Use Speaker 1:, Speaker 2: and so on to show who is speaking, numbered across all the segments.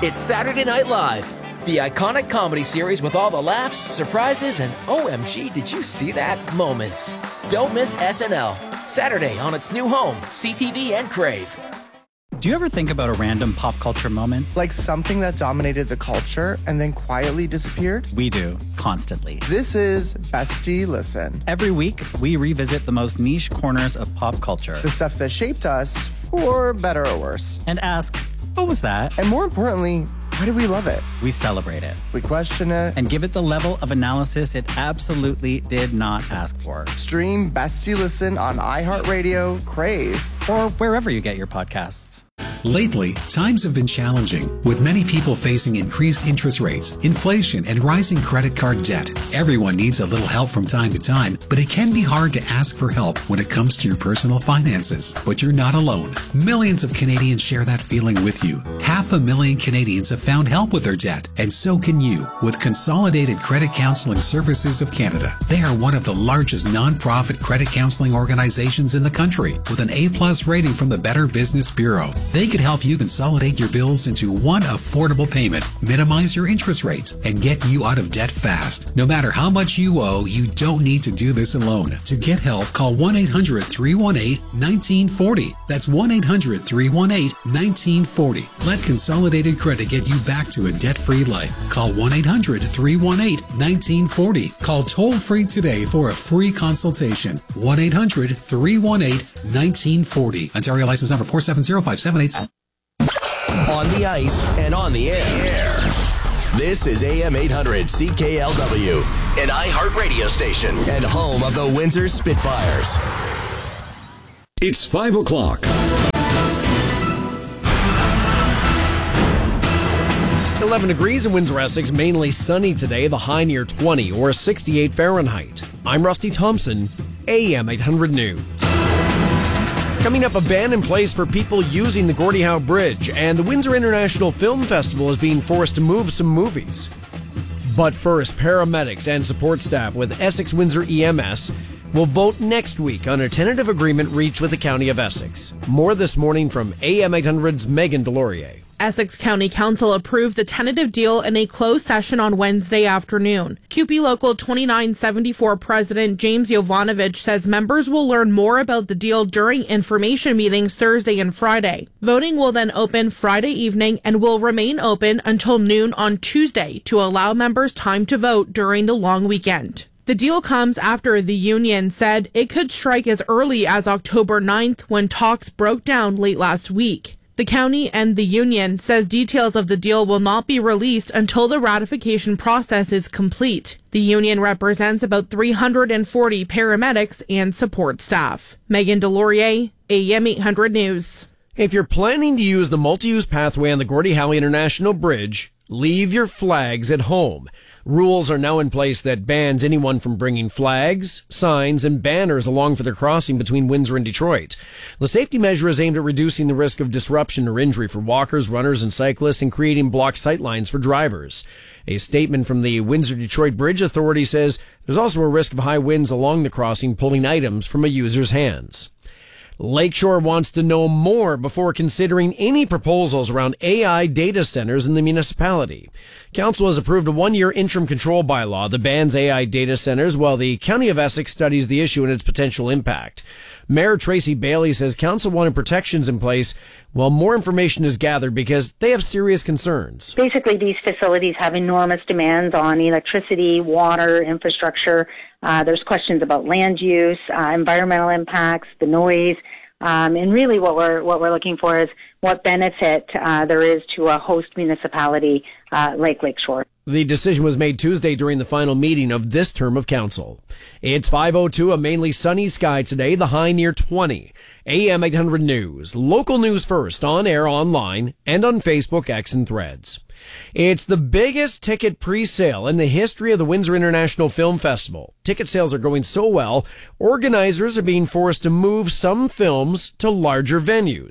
Speaker 1: It's Saturday Night Live, the iconic comedy series with all the laughs, surprises, and OMG, did you see that moments. Don't miss SNL, Saturday on its new home, CTV and Crave.
Speaker 2: Do you ever think about a random pop culture moment?
Speaker 3: Like something that dominated the culture and then quietly disappeared?
Speaker 2: We do, constantly.
Speaker 3: This is Bestie Listen.
Speaker 2: Every week, we revisit the most niche corners of pop culture.
Speaker 3: The stuff that shaped us, for better or worse.
Speaker 2: And ask, what was that?
Speaker 3: And more importantly, why do we love it?
Speaker 2: We celebrate it.
Speaker 3: We question it.
Speaker 2: And give it the level of analysis it absolutely did not ask for.
Speaker 3: Stream Bestie Listen on iHeartRadio, Crave,
Speaker 2: or wherever you get your podcasts.
Speaker 4: Lately, times have been challenging, with many people facing increased interest rates, inflation, and rising credit card debt. Everyone needs a little help from time to time, but it can be hard to ask for help when it comes to your personal finances. But you're not alone. Millions of Canadians share that feeling with you. 500,000 Canadians have found help with their debt, and so can you, with Consolidated Credit Counseling Services of Canada. They are one of the largest non-profit credit counseling organizations in the country, with an A+ rating from the Better Business Bureau. They could help you consolidate your bills into one affordable payment, minimize your interest rates, and get you out of debt fast. No matter how much you owe, you don't need to do this alone. To get help, call 1-800-318-1940. That's 1-800-318-1940. Let Consolidated Credit get you back to a debt-free life. Call 1-800-318-1940. Call toll-free today for a free consultation. 1-800-318-1940. Ontario license number 470578.
Speaker 5: On the ice and on the air. This is AM 800 CKLW, an iHeart radio station and home of the Windsor Spitfires.
Speaker 6: It's 5 o'clock.
Speaker 7: 11 degrees in Windsor, Essex, mainly sunny today, the high near 20 or 68 Fahrenheit. I'm Rusty Thompson, AM 800 News. Coming up, a ban in place for people using the Gordie Howe Bridge, and the Windsor International Film Festival is being forced to move some movies. But first, paramedics and support staff with Essex Windsor EMS will vote next week on a tentative agreement reached with the County of Essex. More this morning from AM 800's Megan Delorier.
Speaker 8: Essex County Council approved the tentative deal in a closed session on Wednesday afternoon. CUPE Local 2974 President James Jovanovic says members will learn more about the deal during information meetings Thursday and Friday. Voting will then open Friday evening and will remain open until noon on Tuesday to allow members time to vote during the long weekend. The deal comes after the union said it could strike as early as October 9th when talks broke down late last week. The county and the union says details of the deal will not be released until the ratification process is complete. The union represents about 340 paramedics and support staff. Megan Delorier, AM 800 News.
Speaker 7: If you're planning to use the multi-use pathway on the Gordie Howe International Bridge, leave your flags at home. Rules are now in place that bans anyone from bringing flags, signs, and banners along for their crossing between Windsor and Detroit. The safety measure is aimed at reducing the risk of disruption or injury for walkers, runners, and cyclists and creating blocked sightlines for drivers. A statement from the Windsor-Detroit Bridge Authority says there's also a risk of high winds along the crossing pulling items from a user's hands. Lakeshore wants to know more before considering any proposals around AI data centers in the municipality. Council has approved a one-year interim control bylaw that bans AI data centers while the County of Essex studies the issue and its potential impact. Mayor Tracy Bailey says Council wanted protections in place while more information is gathered because they have serious concerns.
Speaker 9: Basically, these facilities have enormous demands on electricity, water, infrastructure. There's questions about land use, environmental impacts, the noise. And really what we're looking for is what benefit there is to a host municipality like Lakeshore.
Speaker 7: The decision was made Tuesday during the final meeting of this term of council. It's 5:02, a mainly sunny sky today, the high near 20. AM 800 News, local news first, on air, online, and on Facebook, X, and Threads. It's the biggest ticket pre-sale in the history of the Windsor International Film Festival. Ticket sales are going so well, organizers are being forced to move some films to larger venues.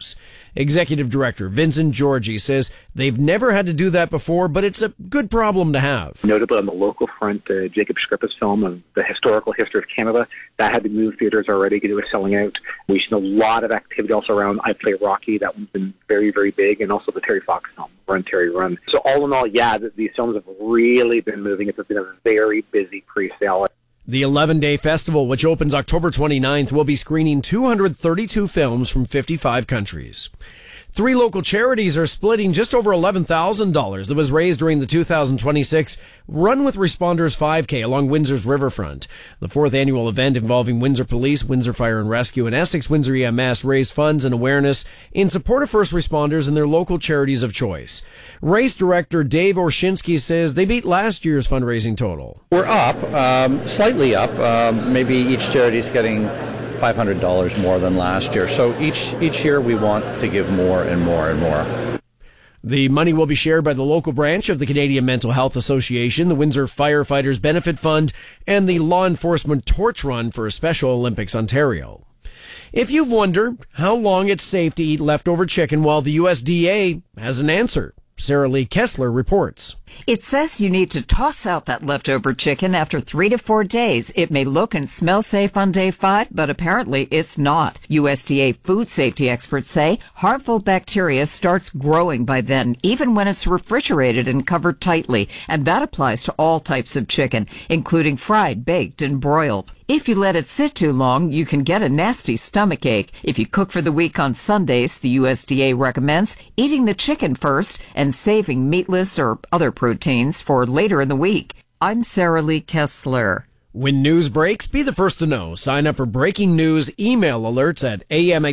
Speaker 7: Executive Director Vincent Georgie says they've never had to do that before, but it's a good problem to have.
Speaker 10: Notably on the local front, Jacob Scrippa's film of the historical history of Canada, that had to move theaters already because it was selling out. We've seen a lot of activity also around I Play Rocky. That one's been very, very big. And also the Terry Fox film, Run, Terry, Run. So all in all, yeah, these films have really been moving. It's been a very busy pre-sale.
Speaker 7: The 11-day festival, which opens October 29th, will be screening 232 films from 55 countries. 3 local charities are splitting just over $11,000 that was raised during the 2026 Run with Responders 5K along Windsor's riverfront. The 4th annual event involving Windsor Police, Windsor Fire and Rescue, and Essex Windsor EMS raised funds and awareness in support of first responders and their local charities of choice. Race director Dave Orshinsky says they beat last year's fundraising total.
Speaker 11: We're up, slightly up. Maybe each charity is getting $500 more than last year. So each year we want to give more and more and more.
Speaker 7: The money will be shared by the local branch of the Canadian Mental Health Association, the Windsor Firefighters Benefit Fund, and the Law Enforcement Torch Run for Special Olympics Ontario. If you've wondered how long it's safe to eat leftover chicken, well, the USDA has an answer. Sarah Lee Kessler reports.
Speaker 12: It says you need to toss out that leftover chicken after 3 to 4 days. It may look and smell safe on day 5, but apparently it's not. USDA food safety experts say harmful bacteria starts growing by then, even when it's refrigerated and covered tightly. And that applies to all types of chicken, including fried, baked, and broiled. If you let it sit too long, you can get a nasty stomachache. If you cook for the week on Sundays, the USDA recommends eating the chicken first and saving meatless or other proteins for later in the week. I'm Sarah Lee Kessler.
Speaker 7: When news breaks, be the first to know. Sign up for breaking news email alerts at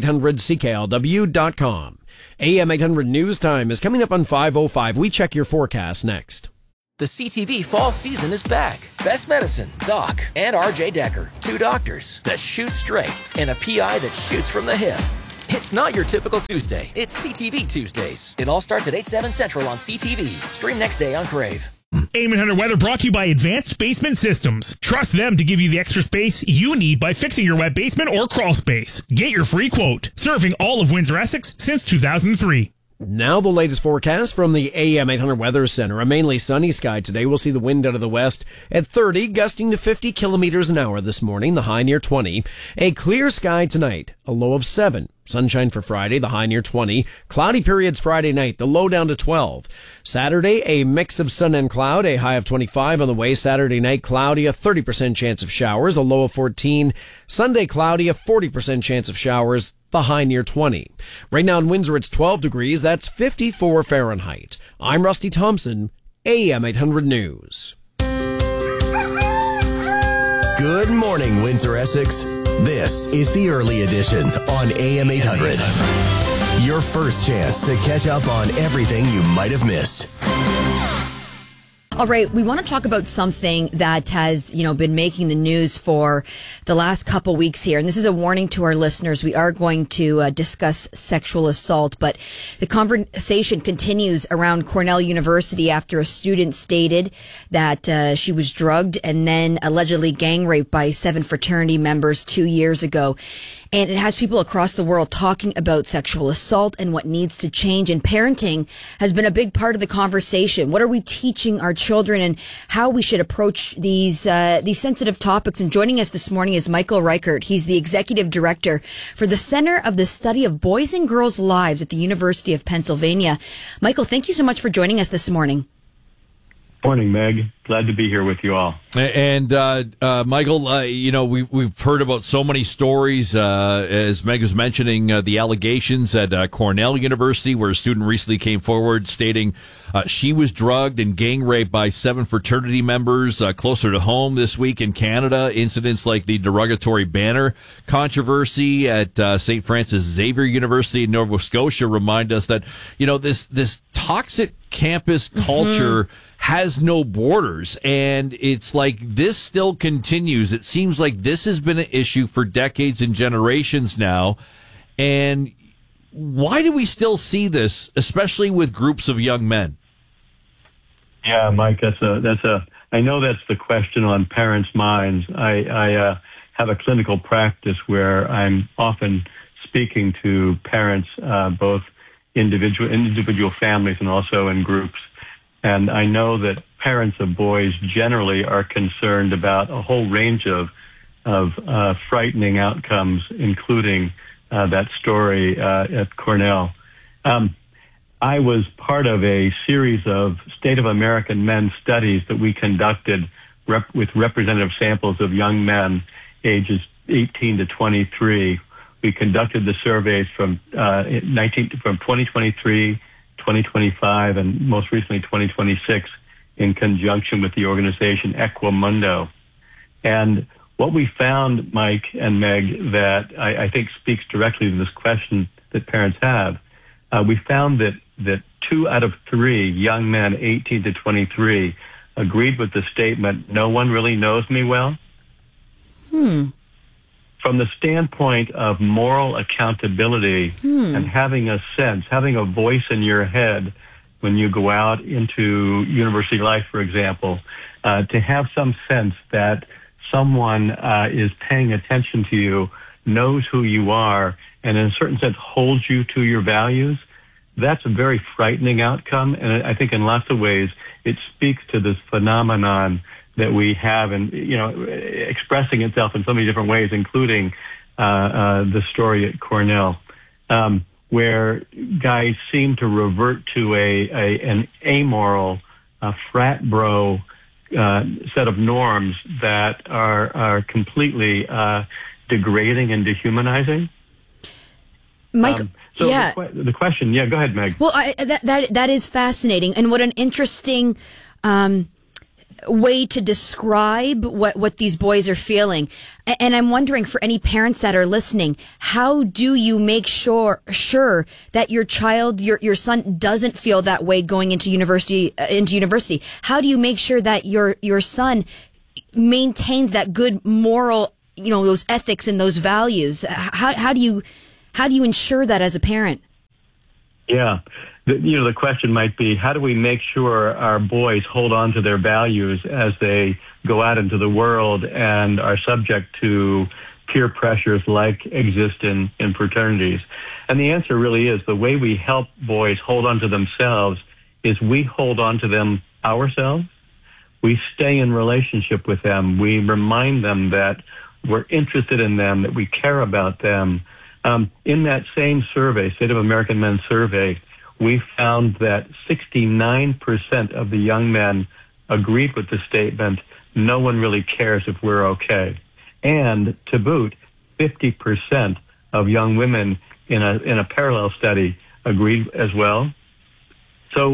Speaker 7: am800cklw.com. AM 800 News Time is coming up on 5:05. We check your forecast next.
Speaker 1: The CTV fall season is back. Best Medicine, Doc, and RJ Decker. 2 doctors that shoot straight and a PI that shoots from the hip. It's not your typical Tuesday. It's CTV Tuesdays. It all starts at 8/7 Central on CTV. Stream next day on Crave.
Speaker 13: AM 800 weather brought to you by Advanced Basement Systems. Trust them to give you the extra space you need by fixing your wet basement or crawl space. Get your free quote. Serving all of Windsor, Essex since 2003.
Speaker 7: Now the latest forecast from the AM 800 Weather Center. A mainly sunny sky today. We'll see the wind out of the west at 30, gusting to 50 kilometers an hour this morning, the high near 20. A clear sky tonight, a low of 7. Sunshine for Friday, the high near 20. Cloudy periods Friday night, the low down to 12. Saturday, a mix of sun and cloud, a high of 25 on the way. Saturday night, cloudy, a 30% chance of showers, a low of 14. Sunday, cloudy, a 40% chance of showers, the high near 20. Right now in Windsor, it's 12 degrees. That's 54 Fahrenheit. I'm Rusty Thompson, AM 800 News.
Speaker 5: Good morning, Windsor, Essex. This is the early edition on AM 800. Your first chance to catch up on everything you might have missed.
Speaker 14: All right, we want to talk about something that has, been making the news for the last couple weeks here. And this is a warning to our listeners. We are going to discuss sexual assault, but the conversation continues around Cornell University after a student stated that she was drugged and then allegedly gang raped by 7 fraternity members 2 years ago. And it has people across the world talking about sexual assault and what needs to change. And parenting has been a big part of the conversation. What are we teaching our children and how we should approach these sensitive topics? And joining us this morning is Michael Reichert. He's the executive director for the Center of the Study of Boys and Girls' Lives at the University of Pennsylvania. Michael, thank you so much for joining us this morning.
Speaker 15: Morning, Meg. Glad to be here with you all.
Speaker 16: And Michael, we've heard about so many stories, as Meg was mentioning, the allegations at Cornell University, where a student recently came forward stating she was drugged and gang raped by 7 fraternity members. Closer to home this week in Canada, incidents like the derogatory banner controversy at St. Francis Xavier University in Nova Scotia remind us that, this toxic campus culture has no borders, and it's like this still continues. It seems like this has been an issue for decades and generations now, and why do we still see this, especially with groups of young men?
Speaker 15: Yeah, Mike, I know that's the question on parents' minds. I have a clinical practice where I'm often speaking to parents, both individual families and also in groups. And I know that parents of boys generally are concerned about a whole range of frightening outcomes, including that story at Cornell. I was part of a series of State of American Men studies that we conducted with representative samples of young men ages 18 to 23. We conducted the surveys from 2023, 2025, and most recently 2026 in conjunction with the organization Equimundo. And what we found, Mike and Meg, that I think speaks directly to this question that parents have, we found that 2 out of 3 young men 18 to 23 agreed with the statement, "No one really knows me well." From the standpoint of moral accountability and having a sense, having a voice in your head when you go out into university life, for example, to have some sense that someone is paying attention to you, knows who you are, and in a certain sense holds you to your values, that's a very frightening outcome. And I think in lots of ways it speaks to this phenomenon that we have, and expressing itself in so many different ways, including the story at Cornell, where guys seem to revert to an amoral frat bro set of norms that are completely degrading and dehumanizing.
Speaker 14: Mike,
Speaker 15: the question, go ahead, Meg.
Speaker 14: Well, that is fascinating, and what an interesting way to describe what these boys are feeling. And I'm wondering, for any parents that are listening, how do you make sure that your child, your son, doesn't feel that way going into university? How do you make sure that your son maintains that good moral, those ethics and those values? How do you ensure that as a parent?
Speaker 15: Yeah. The question might be, how do we make sure our boys hold on to their values as they go out into the world and are subject to peer pressures like exist in fraternities? And the answer really is, the way we help boys hold on to themselves is we hold on to them ourselves. We stay in relationship with them. We remind them that we're interested in them, that we care about them. In that same survey, State of American Men survey, we found that 69% of the young men agreed with the statement, "No one really cares if we're okay." And to boot, 50% of young women in a parallel study agreed as well. So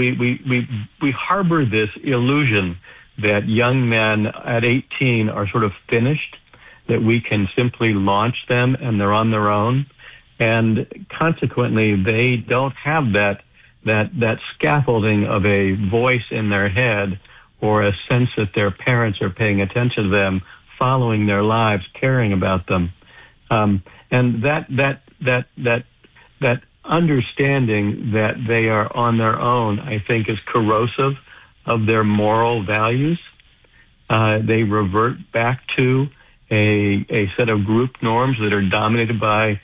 Speaker 15: we harbor this illusion that young men at 18 are sort of finished, that we can simply launch them and they're on their own. And consequently, they don't have that scaffolding of a voice in their head or a sense that their parents are paying attention to them, following their lives, caring about them. And that understanding that they are on their own, I think, is corrosive of their moral values. They revert back to a set of group norms that are dominated by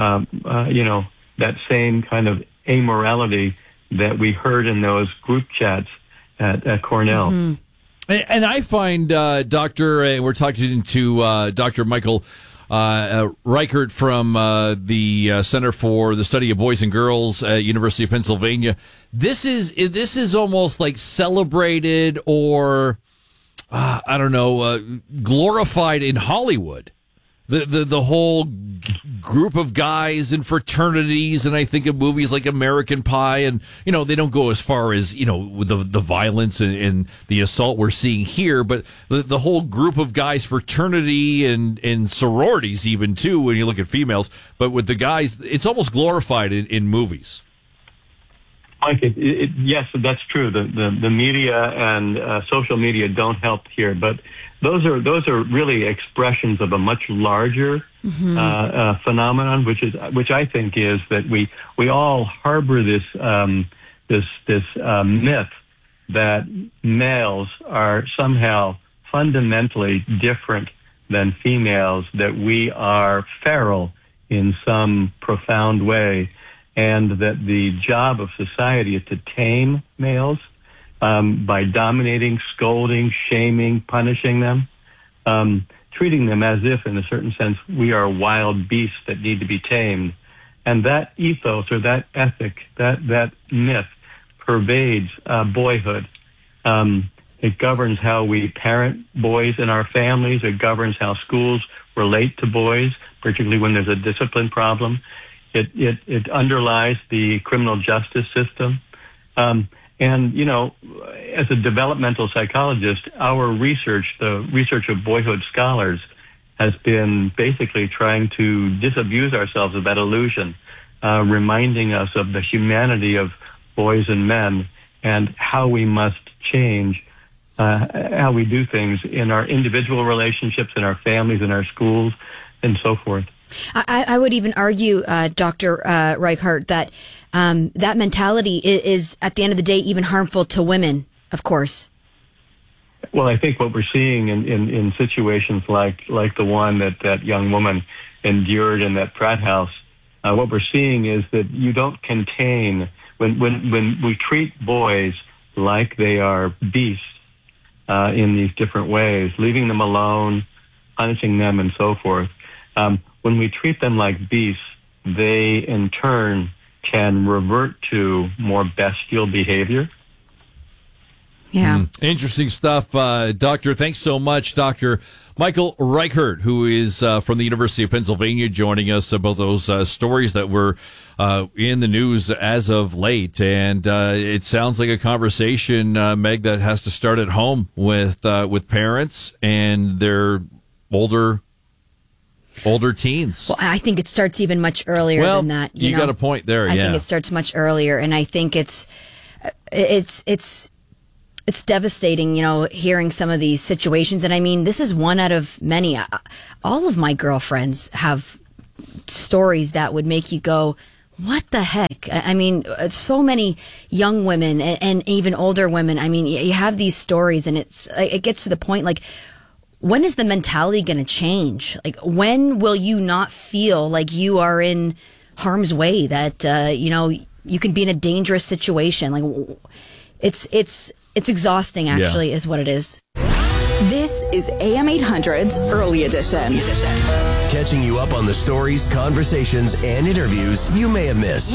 Speaker 15: that same kind of amorality that we heard in those group chats at Cornell.
Speaker 16: Mm-hmm. And I find, Doctor, we're talking to Dr. Michael Reichert from the Center for the Study of Boys and Girls at University of Pennsylvania. This is almost like celebrated or glorified in Hollywood. The whole group of guys in fraternities, and I think of movies like American Pie, and they don't go as far as with the violence and the assault we're seeing here, but the whole group of guys, fraternity and sororities even too, when you look at females, but with the guys, it's almost glorified in movies.
Speaker 15: Mike, yes, that's true. The media and social media don't help here, but those are really expressions of a much larger phenomenon, which I think is that we all harbor this myth that males are somehow fundamentally different than females, that we are feral in some profound way, and that the job of society is to tame males by dominating, scolding, shaming, punishing them, treating them as if, in a certain sense, we are wild beasts that need to be tamed. And that ethos or that ethic, that myth pervades boyhood. It governs how we parent boys in our families. It governs how schools relate to boys, particularly when there's a discipline problem. It underlies the criminal justice system. And, you know, as a developmental psychologist, our research, the research of boyhood scholars, has been basically trying to disabuse ourselves of that illusion, reminding us of the humanity of boys and men and how we must change how we do things in our individual relationships, in our families, in our schools, and so forth.
Speaker 14: I would even argue, Dr. Reichert, that that mentality is, at the end of the day, even harmful to women, of course.
Speaker 15: Well, I think what we're seeing in situations like the one that young woman endured in that frat house, what we're seeing is that you don't contain, when we treat boys like they are beasts in these different ways, leaving them alone, punishing them, and so forth. When we treat them like beasts, they in turn can revert to more bestial behavior.
Speaker 14: Yeah.
Speaker 16: Interesting stuff. Doctor, thanks so much. Dr. Michael Reichert, who is from the University of Pennsylvania, joining us about those stories that were in the news as of late. And it sounds like a conversation, Meg, that has to start at home with parents and their older teens.
Speaker 14: Well, I think it starts even much earlier than that.
Speaker 16: You got a point there.
Speaker 14: I think it starts much earlier, and I think it's devastating, you know, hearing some of these situations. And I mean, this is one out of many. All of my girlfriends have stories that would make you go, what the heck? I mean, so many young women and even older women. I mean, you have these stories, and it gets to the point, like, when is the mentality going to change? Like, when will you not feel like you are in harm's way, that, you know, you can be in a dangerous situation? Like, it's exhausting, actually, is what it is.
Speaker 17: This is AM 800's Early Edition.
Speaker 5: Catching you up on the stories, conversations, and interviews you may have missed.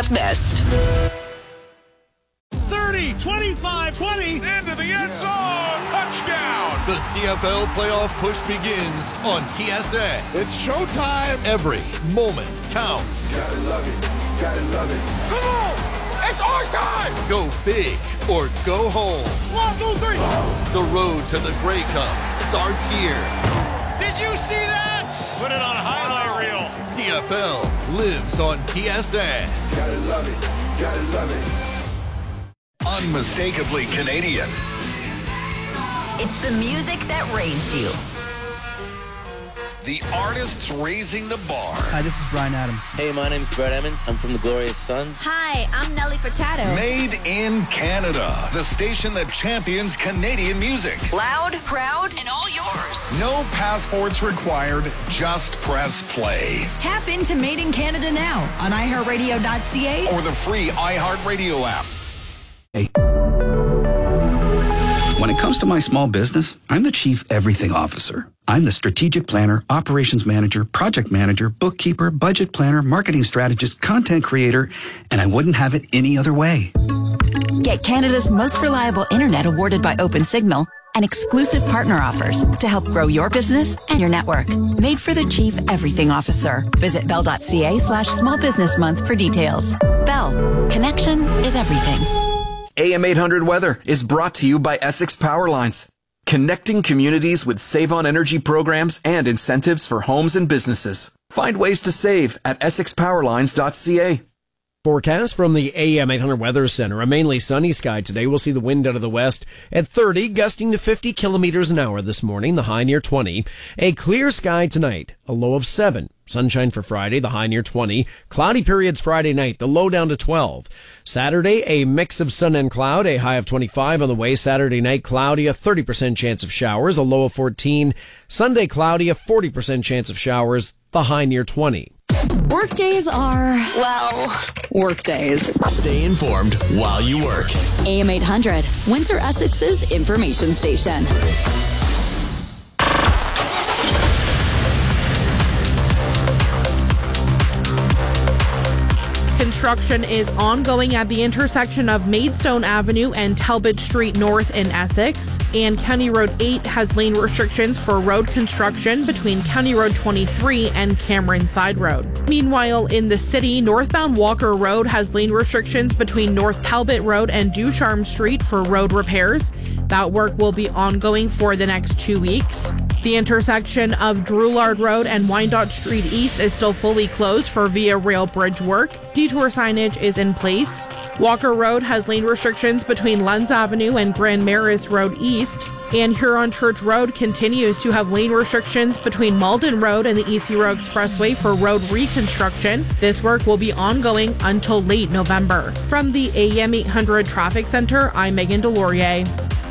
Speaker 18: 30, 25, 20, into the end zone, touchdown! The CFL playoff push begins on TSA. It's showtime. Every moment counts. Gotta love it, gotta love it. Come on, it's our time! Go big or go home. 1, 2, 3. The road to the Grey Cup starts here. Did you see that? Put it on a highlight reel. CFL lives on TSA. Gotta love it, gotta love it. Unmistakably Canadian.
Speaker 17: It's the music that raised you.
Speaker 18: The artists raising the bar.
Speaker 19: Hi, this is Bryan Adams.
Speaker 20: Hey, my name's Brett Emmons. I'm from the Glorious Sons.
Speaker 17: Hi, I'm Nelly Furtado.
Speaker 18: Made in Canada. The station that champions Canadian music.
Speaker 17: Loud, proud, and all yours.
Speaker 18: No passports required. Just press play.
Speaker 17: Tap into Made in Canada now on iHeartRadio.ca
Speaker 18: or the free iHeartRadio app.
Speaker 21: When it comes to my small business, I'm the Chief Everything Officer. I'm the strategic planner, operations manager, project manager, bookkeeper, budget planner, marketing strategist, content creator, and I wouldn't have it any other way.
Speaker 22: Get Canada's most reliable internet awarded by OpenSignal and exclusive partner offers to help grow your business and your network. Made for the Chief Everything Officer. Visit bell.ca/small business month for details. Bell. Connection is everything.
Speaker 23: AM 800 Weather is brought to you by Essex Power Lines, connecting communities with save-on energy programs and incentives for homes and businesses. Find ways to save at essexpowerlines.ca.
Speaker 7: Forecast from the AM 800 Weather Center. A mainly sunny sky today. We'll see the wind out of the west at 30, gusting to 50 kilometers an hour this morning, the high near 20. A clear sky tonight, a low of 7. Sunshine for Friday, the high near 20. Cloudy periods Friday night, the low down to 12. Saturday, a mix of sun and cloud, a high of 25 on the way. Saturday night, cloudy, a 30% chance of showers, a low of 14. Sunday, cloudy, a 40% chance of showers, the high near 20.
Speaker 22: Workdays are, well, workdays.
Speaker 5: Stay informed while you work.
Speaker 22: AM 800, Windsor Essex's information station.
Speaker 8: Construction is ongoing at the intersection of Maidstone Avenue and Talbot Street North in Essex, and County Road 8 has lane restrictions for road construction between County Road 23 and Cameron Side Road. Meanwhile, in the city, northbound Walker Road has lane restrictions between North Talbot Road and Ducharme Street for road repairs. That work will be ongoing for the next 2 weeks. The intersection of Drouillard Road and Wyandotte Street East is still fully closed for Via Rail Bridge work. Detour signage is in place. Walker Road has lane restrictions between Lunds Avenue and Grand Maris Road East. And Huron Church Road continues to have lane restrictions between Malden Road and the EC Road Expressway for road reconstruction. This work will be ongoing until late November. From the AM 800 Traffic Center, I'm Megan Delorier.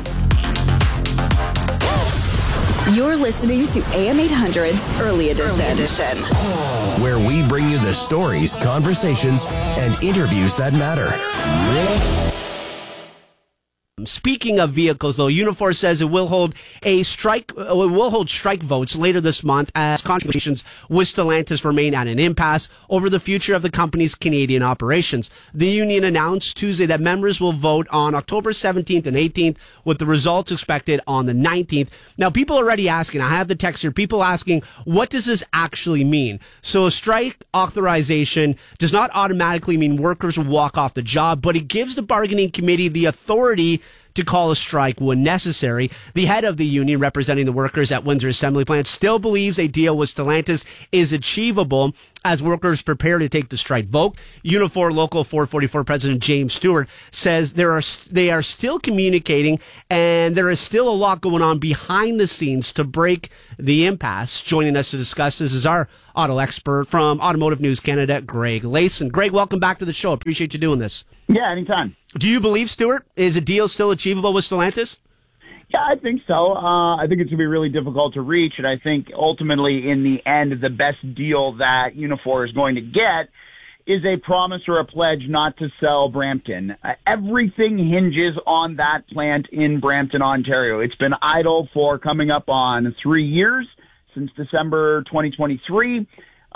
Speaker 22: You're listening to AM 800's Early Edition.
Speaker 5: Where we bring you the stories, conversations, and interviews that matter.
Speaker 2: Speaking of vehicles, though, Unifor says it will hold strike votes later this month as conversations with Stellantis remain at an impasse over the future of the company's Canadian operations. The union announced Tuesday that members will vote on October 17th and 18th, with the results expected on the 19th. Now, people are already asking, I have the text here, people asking, what does this actually mean? So a strike authorization does not automatically mean workers will walk off the job, but it gives the bargaining committee the authority to call a strike when necessary. The head of the union representing the workers at Windsor Assembly Plant still believes a deal with Stellantis is achievable as workers prepare to take the strike vote. Unifor Local 444 President James Stewart says they are still communicating and there is still a lot going on behind the scenes to break the impasse. Joining us to discuss this is our auto expert from Automotive News Canada, Greg Layson. Greg, welcome back to the show. Appreciate you doing this.
Speaker 3: Yeah, anytime.
Speaker 2: Do you believe, Stewart, is a deal still achievable with Stellantis?
Speaker 3: Yeah, I think so. I think it's going to be really difficult to reach, and I think ultimately in the end, the best deal that Unifor is going to get is a promise or a pledge not to sell Brampton. Everything hinges on that plant in Brampton, Ontario. It's been idle for coming up on 3 years, since December 2023.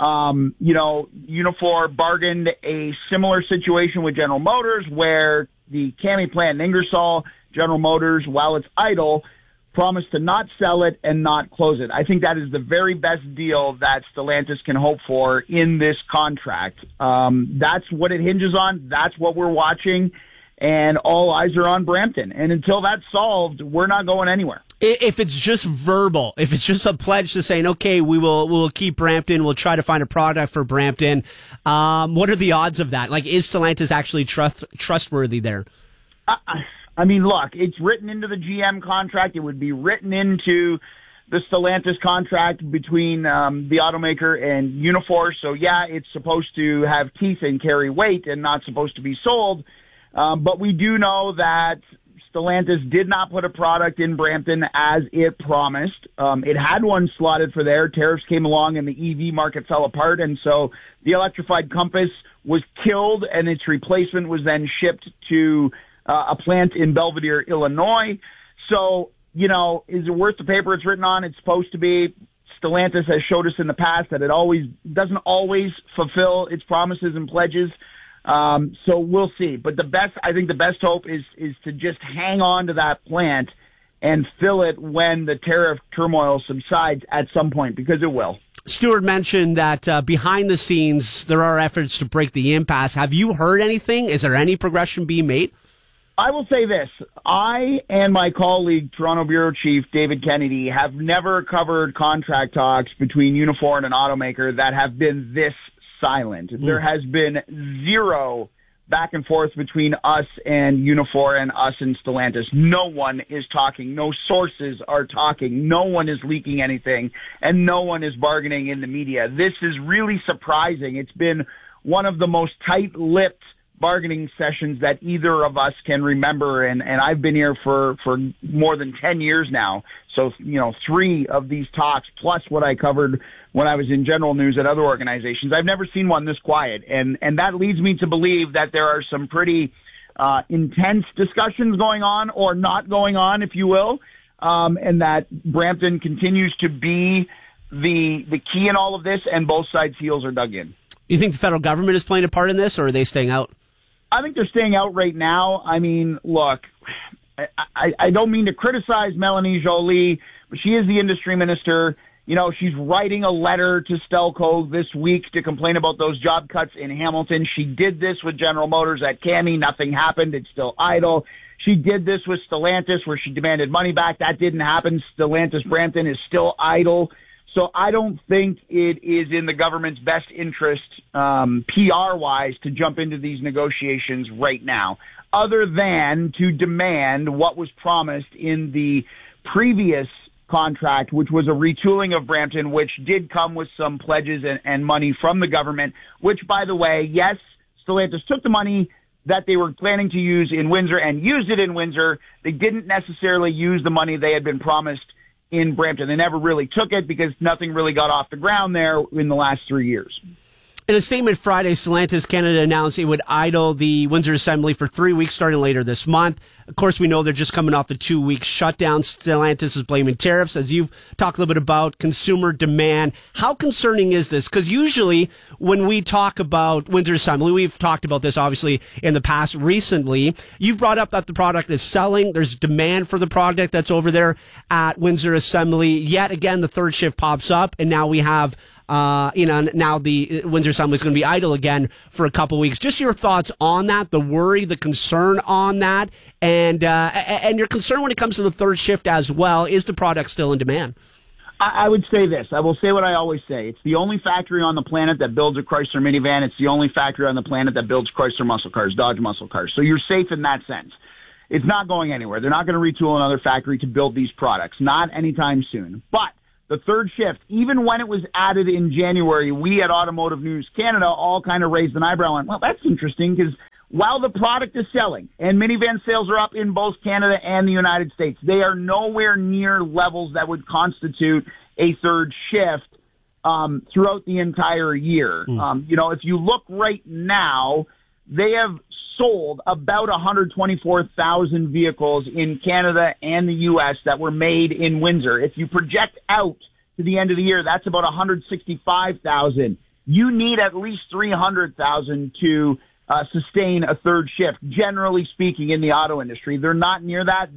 Speaker 3: Unifor bargained a similar situation with General Motors where the CAMI plant in Ingersoll, General Motors, while it's idle, promised to not sell it and not close it. I think that is the very best deal that Stellantis can hope for in this contract. That's what it hinges on. That's what we're watching. And all eyes are on Brampton. And until that's solved, we're not going anywhere.
Speaker 2: If it's just verbal, if it's just a pledge to saying, okay, we'll keep Brampton, we'll try to find a product for Brampton, what are the odds of that? Like, is Stellantis actually trustworthy there?
Speaker 3: I mean, look, it's written into the GM contract. It would be written into the Stellantis contract between the automaker and Unifor. So, yeah, it's supposed to have teeth and carry weight and not supposed to be sold. But we do know that Stellantis did not put a product in Brampton as it promised. It had one slotted for there. Tariffs came along and the EV market fell apart. And so the electrified Compass was killed and its replacement was then shipped to a plant in Belvedere, Illinois. So, is it worth the paper it's written on? It's supposed to be. Stellantis has showed us in the past that it doesn't always fulfill its promises and pledges. So we'll see. But I think the best hope is to just hang on to that plant and fill it when the tariff turmoil subsides at some point, because it will.
Speaker 2: Stewart mentioned that behind the scenes, there are efforts to break the impasse. Have you heard anything? Is there any progression being made?
Speaker 3: I will say this. I and my colleague, Toronto Bureau Chief David Kennedy, have never covered contract talks between Unifor and an automaker that have been this silent. There has been zero back and forth between us and Unifor and us and Stellantis. No one is talking. No sources are talking. No one is leaking anything, and no one is bargaining in the media. This is really surprising. It's been one of the most tight-lipped bargaining sessions that either of us can remember, and I've been here for more than 10 years now. So, 3 of these talks, plus what I covered when I was in general news at other organizations. I've never seen one this quiet. And that leads me to believe that there are some pretty intense discussions going on, or not going on, if you will, and that Brampton continues to be the key in all of this, and both sides' heels are dug in.
Speaker 2: You think the federal government is playing a part in this, or are they staying out?
Speaker 3: I think they're staying out right now. I mean, look, I don't mean to criticize Melanie Joly, but she is the industry minister. She's writing a letter to Stelco this week to complain about those job cuts in Hamilton. She did this with General Motors at Kami. Nothing happened. It's still idle. She did this with Stellantis, where she demanded money back. That didn't happen. Stellantis Brampton is still idle. So I don't think it is in the government's best interest, PR-wise, to jump into these negotiations right now, other than to demand what was promised in the previous contract, which was a retooling of Brampton, which did come with some pledges and money from the government, which, by the way, yes, Stellantis took the money that they were planning to use in Windsor and used it in Windsor. They didn't necessarily use the money they had been promised in Brampton. They never really took it because nothing really got off the ground there in the last 3 years.
Speaker 2: In a statement Friday, Stellantis Canada announced it would idle the Windsor Assembly for 3 weeks starting later this month. Of course, we know they're just coming off the 2-week shutdown. Stellantis is blaming tariffs, as you've talked a little bit about, consumer demand. How concerning is this? Because usually when we talk about Windsor Assembly, we've talked about this obviously in the past recently. You've brought up that the product is selling. There's demand for the product that's over there at Windsor Assembly. Yet again, the third shift pops up, and now we have now the Windsor Assembly is going to be idle again for a couple weeks. Just your thoughts on that, the worry, the concern on that, and your concern when it comes to the third shift as well. Is the product still in demand?
Speaker 3: I would say this. I will say what I always say. It's the only factory on the planet that builds a Chrysler minivan. It's the only factory on the planet that builds Chrysler muscle cars, Dodge muscle cars. So you're safe in that sense. It's not going anywhere. They're not going to retool another factory to build these products. Not anytime soon. But the third shift, even when it was added in January, we at Automotive News Canada all kind of raised an eyebrow and, well, that's interesting, because while the product is selling and minivan sales are up in both Canada and the United States, they are nowhere near levels that would constitute a third shift throughout the entire year. If you look right now, they have sold about 124,000 vehicles in Canada and the U.S. that were made in Windsor. If you project out to the end of the year, that's about 165,000. You need at least 300,000 to sustain a third shift, generally speaking, in the auto industry. They're not near that.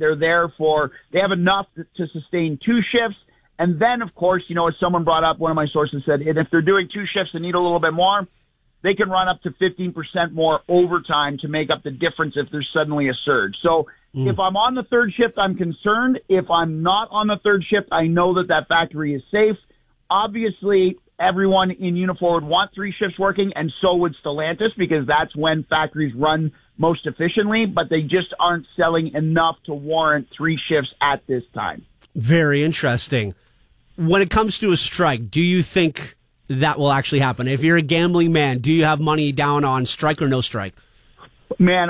Speaker 3: They have enough to sustain 2 shifts. And then, of course, as someone brought up, one of my sources said, and if they're doing 2 shifts and need a little bit more, they can run up to 15% more overtime to make up the difference if there's suddenly a surge. So if I'm on the third shift, I'm concerned. If I'm not on the third shift, I know that factory is safe. Obviously, everyone in Unifor would want 3 shifts working, and so would Stellantis, because that's when factories run most efficiently, but they just aren't selling enough to warrant 3 shifts at this time.
Speaker 2: Very interesting. When it comes to a strike, do you think that will actually happen? If you're a gambling man, do you have money down on strike or no strike?
Speaker 3: Man,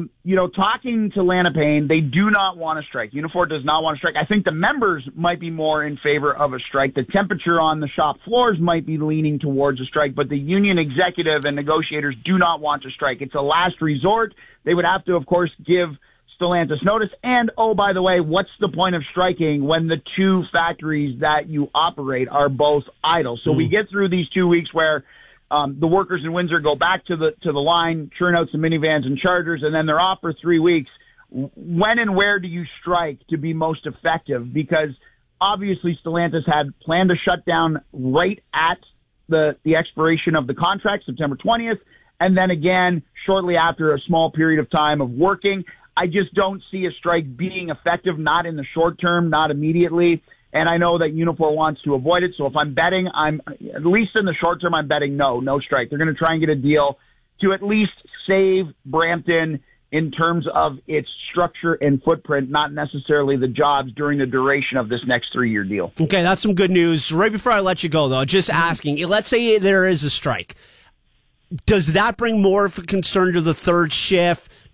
Speaker 3: talking to Lana Payne, they do not want to strike. Unifor does not want to strike. I think the members might be more in favor of a strike. The temperature on the shop floors might be leaning towards a strike, but the union executive and negotiators do not want to strike. It's a last resort. They would have to, of course, give Stellantis notice. And, oh, by the way, what's the point of striking when the 2 factories that you operate are both idle? So we get through these 2 weeks where the workers in Windsor go back to the line, churn out some minivans and Chargers, and then they're off for 3 weeks. When and where do you strike to be most effective? Because obviously Stellantis had planned to shut down right at the expiration of the contract, September 20th, and then again shortly after a small period of time of working. I just don't see a strike being effective, not in the short term, not immediately. And I know that Unifor wants to avoid it. So if I'm betting, at least in the short term, I'm betting no strike. They're going to try and get a deal to at least save Brampton in terms of its structure and footprint, not necessarily the jobs during the duration of this next 3-year deal.
Speaker 2: Okay, that's some good news. Right before I let you go, though, just asking, let's say there is a strike. Does that bring more of a concern to the third shift?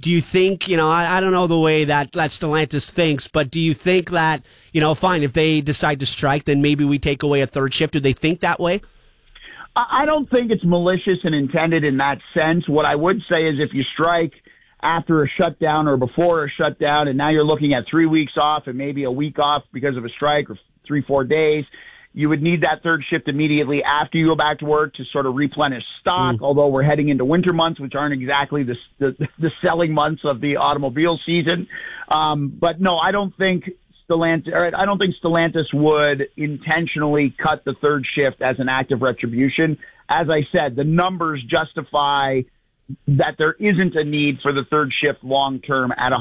Speaker 2: Do you think, I don't know the way that Stellantis thinks, but do you think that, fine, if they decide to strike, then maybe we take away a third shift? Do they think that way?
Speaker 3: I don't think it's malicious and intended in that sense. What I would say is if you strike after a shutdown or before a shutdown, and now you're looking at 3 weeks off and maybe a week off because of a strike or 3-4 days, you would need that third shift immediately after you go back to work to sort of replenish stock, although we're heading into winter months, which aren't exactly the selling months of the automobile season. But no, I don't think Stellantis would intentionally cut the third shift as an act of retribution. As I said, the numbers justify that there isn't a need for the third shift long term at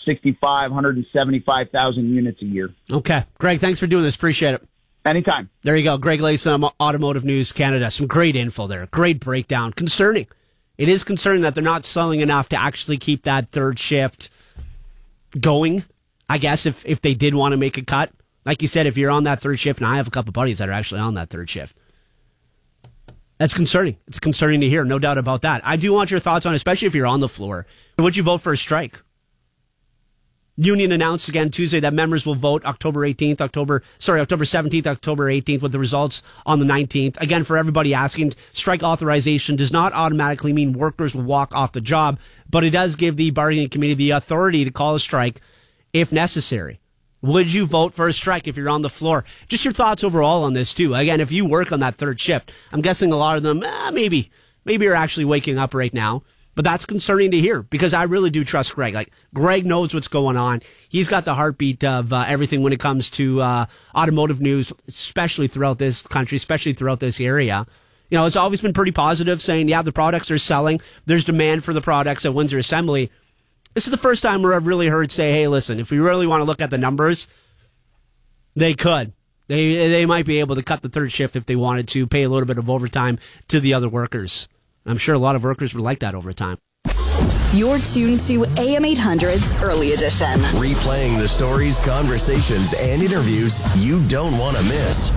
Speaker 3: 175,000 units a year.
Speaker 2: Okay. Greg, thanks for doing this. Appreciate it.
Speaker 3: Anytime.
Speaker 2: There you go. Greg Laysom, Automotive News Canada. Some great info there. Great breakdown. Concerning. It is concerning that they're not selling enough to actually keep that third shift going. I guess if they did want to make a cut. Like you said, if you're on that third shift, and I have a couple buddies that are actually on that third shift. That's concerning. It's concerning to hear, no doubt about that. I do want your thoughts on it, especially if you're on the floor. Would you vote for a strike? Union announced again Tuesday that members will vote October 17th, October 18th, with the results on the 19th. Again, for everybody asking, strike authorization does not automatically mean workers will walk off the job, but it does give the bargaining committee the authority to call a strike if necessary. Would you vote for a strike if you're on the floor? Just your thoughts overall on this, too. Again, if you work on that third shift, I'm guessing a lot of them, maybe you're actually waking up right now. But that's concerning to hear because I really do trust Greg. Like, Greg knows what's going on. He's got the heartbeat of everything when it comes to automotive news, especially throughout this country, especially throughout this area. It's always been pretty positive, saying, yeah, the products are selling. There's demand for the products at Windsor Assembly. This is the first time where I've really heard say, hey, listen, if we really want to look at the numbers, they could. They might be able to cut the third shift if they wanted to, pay a little bit of overtime to the other workers. I'm sure a lot of workers would like that overtime.
Speaker 4: You're tuned to AM 800's Early Edition.
Speaker 5: Replaying the stories, conversations, and interviews you don't want to miss.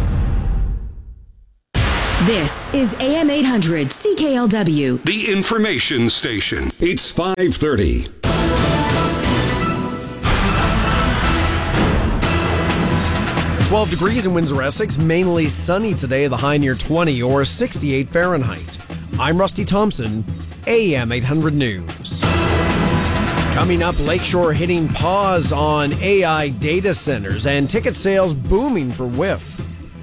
Speaker 4: This is AM 800 CKLW.
Speaker 6: The information station. It's 5:30.
Speaker 7: "12 degrees in Windsor, Essex. Mainly sunny today, the high near 20 or 68 Fahrenheit. I'm Rusty Thompson, AM 800 News. Coming up, Lakeshore hitting pause on AI data centers and ticket sales booming for WIF.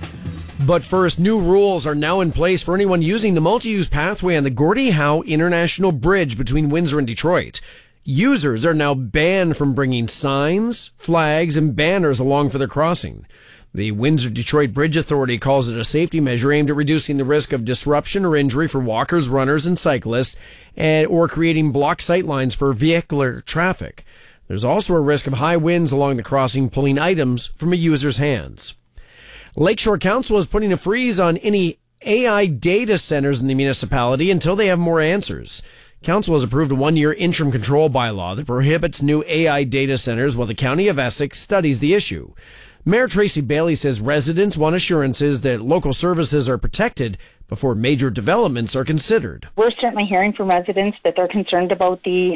Speaker 7: But first, new rules are now in place for anyone using the multi-use pathway on the Gordie Howe International Bridge between Windsor and Detroit. Users are now banned from bringing signs, flags, and banners along for their crossing. The Windsor-Detroit Bridge Authority calls it a safety measure aimed at reducing the risk of disruption or injury for walkers, runners, and cyclists, or creating blocked sightlines for vehicular traffic. There's also a risk of high winds along the crossing pulling items from a user's hands. Lakeshore Council is putting a freeze on any AI data centers in the municipality until they have more answers. Council has approved a 1-year interim control bylaw that prohibits new AI data centers while the County of Essex studies the issue. Mayor Tracy Bailey says residents want assurances that local services are protected before major developments are considered.
Speaker 9: We're certainly hearing from residents that they're concerned about the,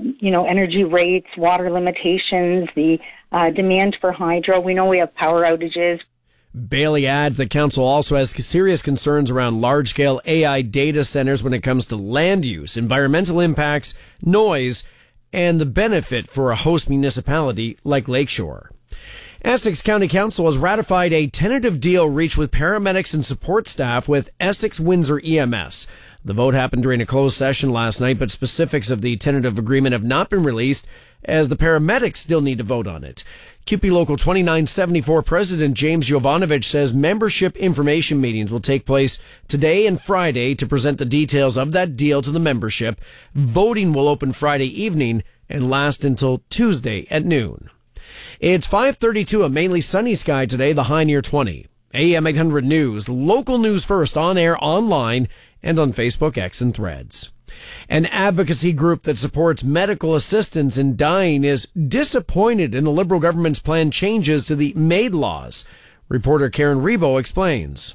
Speaker 9: energy rates, water limitations, the demand for hydro. We know we have power outages.
Speaker 7: Bailey adds that council also has serious concerns around large-scale AI data centers when it comes to land use, environmental impacts, noise, and the benefit for a host municipality like Lakeshore. Essex County Council has ratified a tentative deal reached with paramedics and support staff with Essex Windsor EMS. The vote happened during a closed session last night, but specifics of the tentative agreement have not been released as the paramedics still need to vote on it. CUPE Local 2974 President James Jovanovich says membership information meetings will take place today and Friday to present the details of that deal to the membership. Voting will open Friday evening and last until Tuesday at noon. It's 5:32, a mainly sunny sky today, the high near 20. AM 800 News, local news first, on air, online, and on Facebook, X, and Threads. An advocacy group that supports medical assistance in dying is disappointed in the Liberal government's planned changes to the MAID laws. Reporter Karen Rebo explains.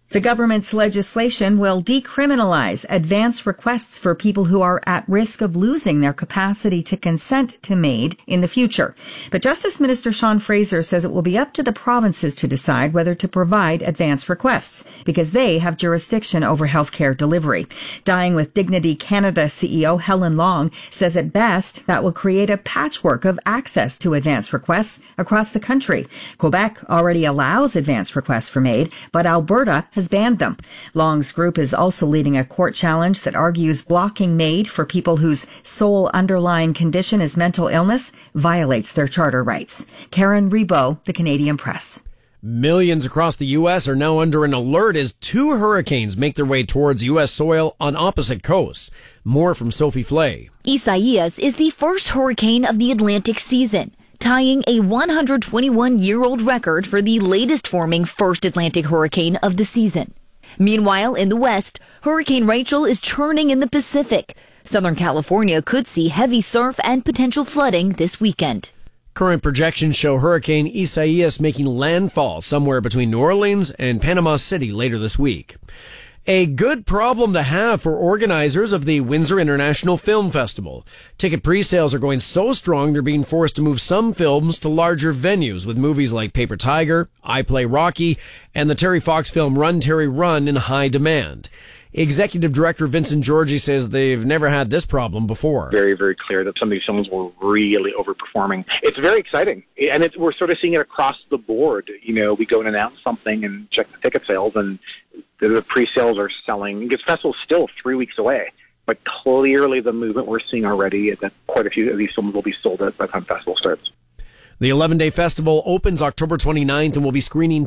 Speaker 10: The government's legislation will decriminalize advance requests for people who are at risk of losing their capacity to consent to MAID in the future. But Justice Minister Sean Fraser says it will be up to the provinces to decide whether to provide advance requests because they have jurisdiction over healthcare delivery. Dying with Dignity Canada CEO Helen Long says at best that will create a patchwork of access to advance requests across the country. Quebec already allows advance requests for MAID, but Alberta has banned them. Long's group is also leading a court challenge that argues blocking MAID for people whose sole underlying condition is mental illness violates their charter rights. Karen Rebo, The Canadian Press.
Speaker 7: Millions across the U.S. are now under an alert as 2 hurricanes make their way towards U.S. soil on opposite coasts. More from Sophie Flay.
Speaker 11: Isaias is the first hurricane of the Atlantic season, tying a 121-year-old record for the latest forming first Atlantic hurricane of the season. Meanwhile, in the west, Hurricane Rachel is churning in the Pacific. Southern California could see heavy surf and potential flooding this weekend.
Speaker 7: Current projections show Hurricane Isaias making landfall somewhere between New Orleans and Panama City later this week. A good problem to have for organizers of the Windsor International Film Festival. Ticket pre-sales are going so strong they're being forced to move some films to larger venues with movies like Paper Tiger, I Play Rocky, and the Terry Fox film Run, Terry Run in high demand. Executive Director Vincent Georgie says they've never had this problem before.
Speaker 19: Very, very clear that some of these films were really overperforming. It's very exciting, and we're sort of seeing it across the board. You know, we go and announce something and check the ticket sales, and the pre-sales are selling. Because festival's still 3 weeks away, but clearly the movement we're seeing already is that quite a few of these films will be sold out by the time festival starts.
Speaker 7: The 11-day festival opens October 29th and will be screening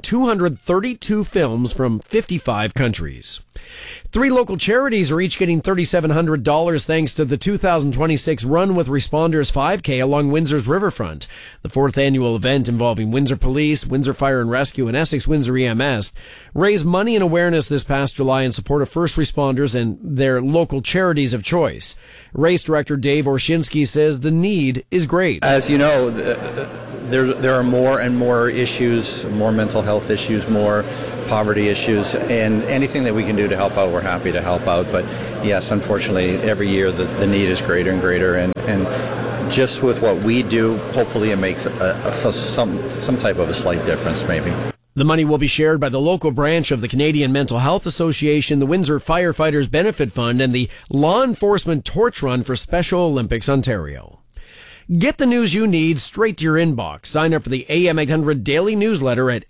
Speaker 7: 232 films from 55 countries. 3 local charities are each getting $3,700 thanks to the 2026 Run with Responders 5K along Windsor's riverfront. The 4th annual event involving Windsor Police, Windsor Fire and Rescue, and Essex Windsor EMS raised money and awareness this past July in support of first responders and their local charities of choice. Race director Dave Orshinsky says the need is great.
Speaker 24: As you know, there are more and more issues, more mental health issues, more poverty issues, and anything that we can do to help out, we're happy to help out. But yes, unfortunately, every year the need is greater and greater, and just with what we do, hopefully it makes some type of a slight difference, maybe.
Speaker 7: The money will be shared by the local branch of the Canadian Mental Health Association, the Windsor Firefighters Benefit Fund, and the Law Enforcement Torch Run for Special Olympics Ontario. Get the news you need straight to your inbox. Sign up for the AM 800 daily newsletter at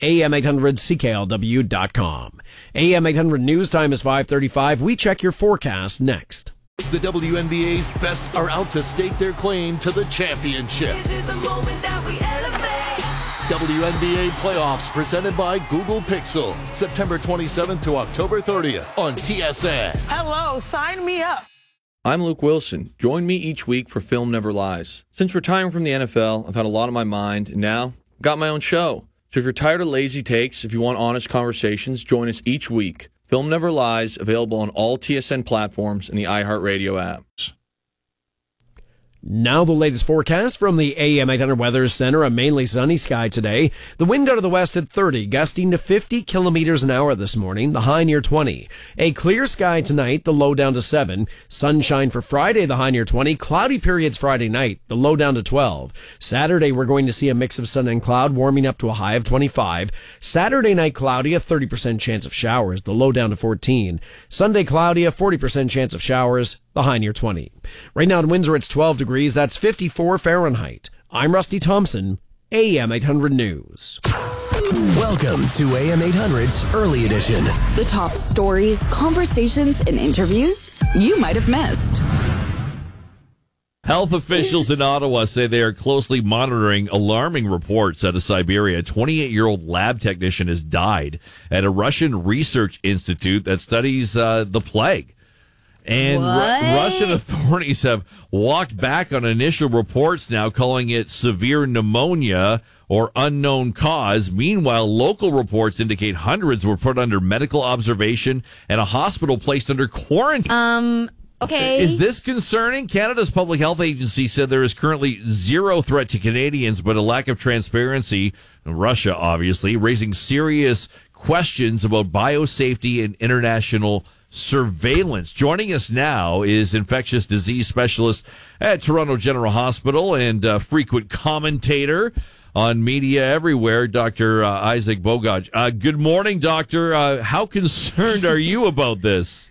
Speaker 7: am800cklw.com. AM 800 news time is 5:35. We check your forecast next.
Speaker 18: The WNBA's best are out to stake their claim to the championship.
Speaker 25: This is the moment that we elevate.
Speaker 18: WNBA playoffs presented by Google Pixel. September 27th to October 30th on TSN.
Speaker 26: Hello, sign me up.
Speaker 27: I'm Luke Wilson. Join me each week for Film Never Lies. Since retiring from the NFL, I've had a lot on my mind, and now I've got my own show. So if you're tired of lazy takes, if you want honest conversations, join us each week. Film Never Lies, available on all TSN platforms and the iHeartRadio apps.
Speaker 7: Now the latest forecast from the AM 800 Weather Center. A mainly sunny sky today. The wind out of the west at 30, gusting to 50 kilometers an hour this morning, the high near 20. A clear sky tonight, the low down to 7. Sunshine for Friday, the high near 20. Cloudy periods Friday night, the low down to 12. Saturday, we're going to see a mix of sun and cloud, warming up to a high of 25. Saturday night cloudy, a 30% chance of showers, the low down to 14. Sunday cloudy, a 40% chance of showers, the high near 20. Right now in Windsor, it's 12 degrees. That's 54 Fahrenheit. I'm Rusty Thompson, AM 800 News.
Speaker 5: Welcome to AM 800's Early Edition.
Speaker 4: The top stories, conversations, and interviews you might have missed.
Speaker 16: Health officials in Ottawa say they are closely monitoring alarming reports out of Siberia. A 28-year-old lab technician has died at a Russian research institute that studies the plague. And Russian authorities have walked back on initial reports now, calling it severe pneumonia or unknown cause. Meanwhile, local reports indicate hundreds were put under medical observation and a hospital placed under quarantine.
Speaker 14: Okay.
Speaker 16: Is this concerning? Canada's Public Health Agency said there is currently zero threat to Canadians, but a lack of transparency, Russia obviously, raising serious questions about biosafety and international surveillance. Joining us now is infectious disease specialist at Toronto General Hospital and frequent commentator on media everywhere, Dr. Isaac Bogoch. Good morning, Doctor. How concerned are you about this?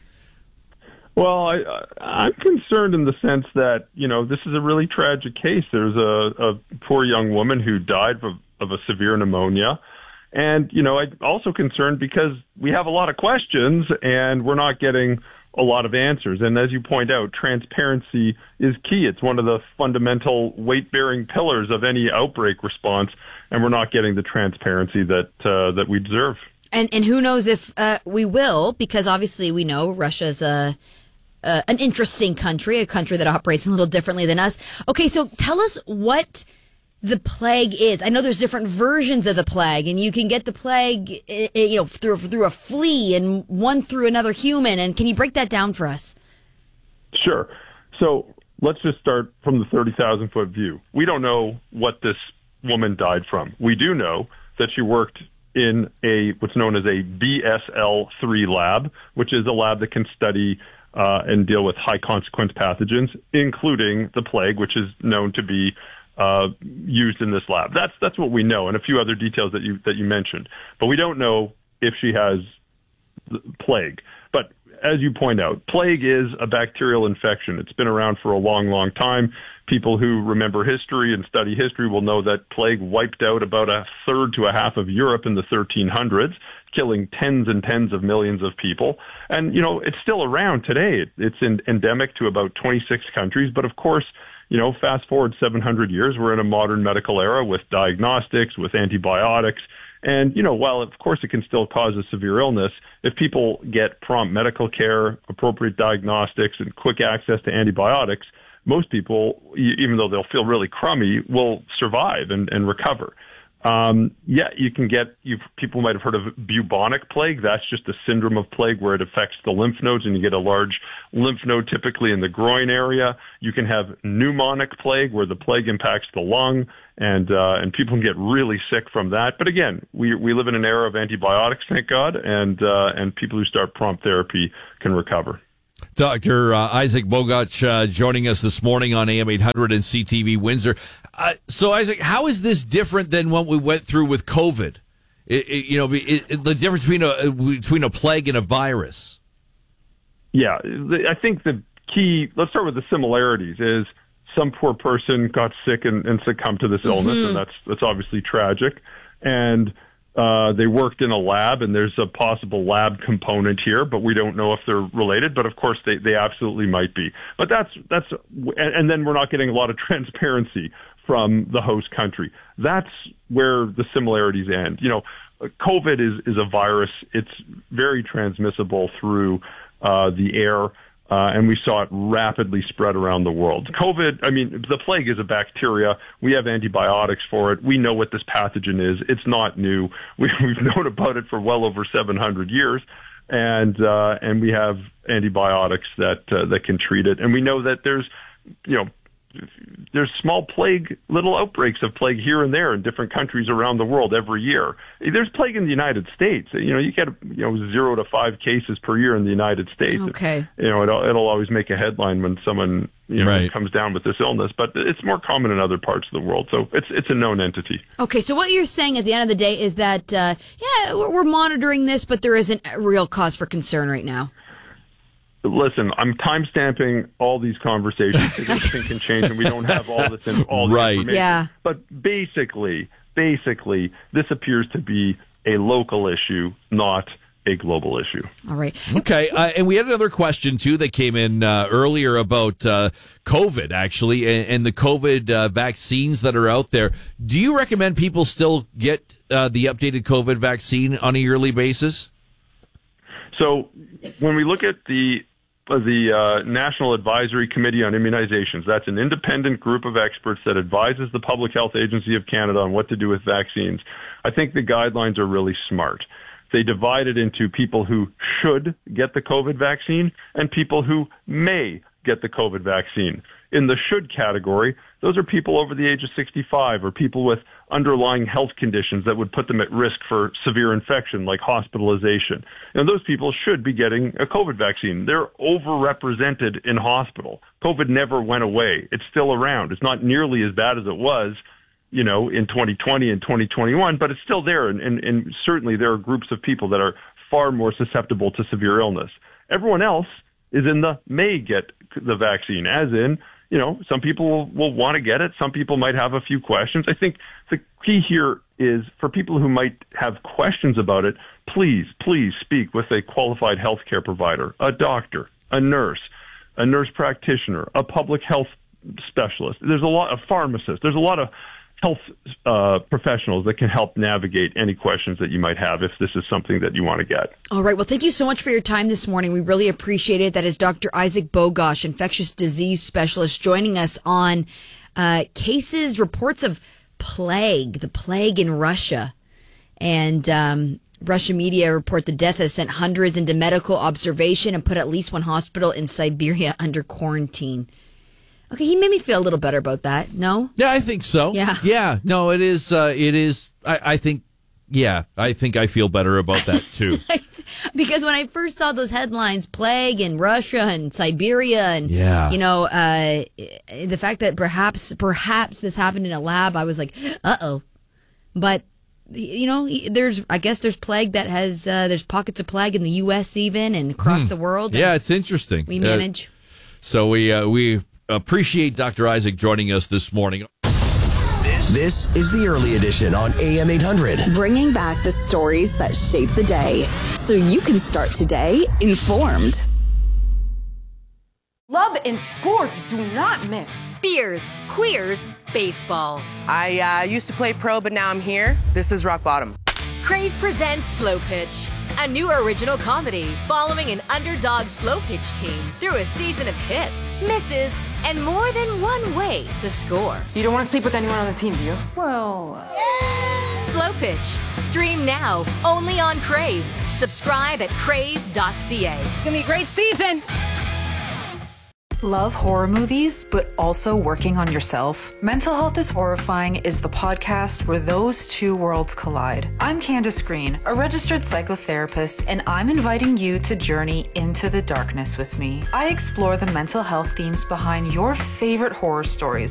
Speaker 1: Well, I'm concerned in the sense that, this is a really tragic case. There's a poor young woman who died of a severe pneumonia. And, I'm also concerned because we have a lot of questions and we're not getting a lot of answers. And as you point out, transparency is key. It's one of the fundamental weight-bearing pillars of any outbreak response, and we're not getting the transparency that we deserve.
Speaker 14: And who knows if we will, because obviously we know Russia's an interesting country, a country that operates a little differently than us. Okay, so tell us what the plague is. I know there's different versions of the plague, and you can get the plague, through a flea and one through another human. And can you break that down for us?
Speaker 1: Sure. So let's just start from the 30,000-foot view. We don't know what this woman died from. We do know that she worked in what's known as a BSL-3 lab, which is a lab that can study and deal with high consequence pathogens, including the plague, which is known to be used in this lab. That's what we know, and a few other details that you mentioned. But we don't know if she has plague. But as you point out, plague is a bacterial infection. It's been around for a long, long time. People who remember history and study history will know that plague wiped out about a third to a half of Europe in the 1300s, killing tens and tens of millions of people. And, it's still around today. It's endemic to about 26 countries. But of course, fast forward 700 years, we're in a modern medical era with diagnostics, with antibiotics. And, while of course it can still cause a severe illness, if people get prompt medical care, appropriate diagnostics, and quick access to antibiotics, most people, even though they'll feel really crummy, will survive and recover. People might have heard of bubonic plague. That's just a syndrome of plague where it affects the lymph nodes and you get a large lymph node typically in the groin area. You can have pneumonic plague where the plague impacts the lung and people can get really sick from that. But again, we live in an era of antibiotics, thank God, and people who start prompt therapy can recover.
Speaker 16: Dr. Isaac Bogoch joining us this morning on AM 800 and CTV Windsor. So, Isaac, how is this different than what we went through with COVID? The difference between a plague and a virus.
Speaker 1: Yeah, I think the key, let's start with the similarities, is some poor person got sick and succumbed to this illness, and that's obviously tragic. And they worked in a lab, and there's a possible lab component here, but we don't know if they're related. But of course, they absolutely might be. But and then we're not getting a lot of transparency from the host country. That's where the similarities end. COVID is a virus. It's very transmissible through the air. And we saw it rapidly spread around the world. The plague is a bacteria. We have antibiotics for it. We know what this pathogen is. It's not new. We've known about it for well over 700 years. And we have antibiotics that can treat it. And we know that there's small little outbreaks of plague here and there in different countries around the world every year. There's plague in the United States. You get 0 to 5 cases per year in the United States.
Speaker 14: Okay.
Speaker 1: It'll always make a headline when someone comes down with this illness, but it's more common in other parts of the world. So it's a known entity.
Speaker 14: Okay, so what you're saying at the end of the day is that we're monitoring this, but there isn't a real cause for concern right now.
Speaker 1: Listen, I'm time-stamping all these conversations because everything can change and we don't have all this the information.
Speaker 14: Yeah.
Speaker 1: But basically, this appears to be a local issue, not a global issue.
Speaker 14: All right.
Speaker 16: Okay. And we had another question, too, that came in earlier about COVID, actually, and the COVID vaccines that are out there. Do you recommend people still get the updated COVID vaccine on a yearly basis?
Speaker 1: So when we look at the National Advisory Committee on Immunizations, that's an independent group of experts that advises the Public Health Agency of Canada on what to do with vaccines. I think the guidelines are really smart. They divide it into people who should get the COVID vaccine and people who may get the COVID vaccine. In the should category, those are people over the age of 65 or people with underlying health conditions that would put them at risk for severe infection like hospitalization. And those people should be getting a COVID vaccine. They're overrepresented in hospital. COVID never went away. It's still around. It's not nearly as bad as it was, in 2020 and 2021, but it's still there. And certainly there are groups of people that are far more susceptible to severe illness. Everyone else is in the may get the vaccine, as in, some people will want to get it. Some people might have a few questions. I think the key here is for people who might have questions about it, please speak with a qualified healthcare provider, a doctor, a nurse practitioner, a public health specialist. There's a lot of pharmacists. There's a lot of health professionals that can help navigate any questions that you might have if this is something that you want to get.
Speaker 14: All right. Well, thank you so much for your time this morning. We really appreciate it. That is Dr. Isaac Bogosh, infectious disease specialist, joining us on reports of the plague in Russia. And Russian media report the death has sent hundreds into medical observation and put at least one hospital in Siberia under quarantine. Okay, he made me feel a little better about that. No?
Speaker 16: Yeah, I think so.
Speaker 14: Yeah.
Speaker 16: Yeah. No, it is. I think I feel better about that too.
Speaker 14: Because when I first saw those headlines, plague in Russia and Siberia and, the fact that perhaps this happened in a lab, I was like, uh-oh. But, there's plague that has, there's pockets of plague in the U.S. even and across the world.
Speaker 16: Yeah, it's interesting.
Speaker 14: We manage.
Speaker 16: So we appreciate Dr. Isaac joining us this morning.
Speaker 5: This is the early edition on AM 800.
Speaker 4: Bringing back the stories that shape the day so you can start today informed.
Speaker 26: Love and sports do not mix.
Speaker 12: Beers, queers, baseball.
Speaker 26: I used to play pro, but now I'm here. This is rock bottom.
Speaker 12: Crave presents Slow Pitch, a new original comedy following an underdog slow pitch team through a season of hits, misses, and more than one way to score.
Speaker 26: You don't want to sleep with anyone on the team, do you? Well...
Speaker 12: Slow Pitch. Stream now, only on Crave. Subscribe at crave.ca.
Speaker 26: It's going to be a great season.
Speaker 13: Love horror movies, but also working on yourself? Mental Health is Horrifying is the podcast where those two worlds collide. I'm Candace Green, a registered psychotherapist, and I'm inviting you to journey into the darkness with me. I explore the mental health themes behind your favorite horror stories